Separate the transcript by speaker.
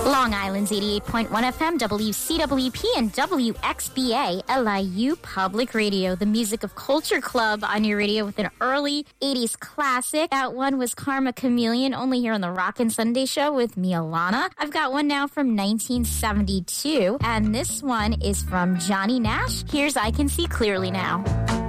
Speaker 1: Long Island's 88.1 FM, WCWP, and WXBA, LIU Public Radio, the music of Culture Club on your radio with an early 80s classic. That one was Karma Chameleon, only here on the Rockin' Sunday Show with me, Alana. I've got one now from 1972, and this one is from Johnny Nash. Here's I Can See Clearly Now.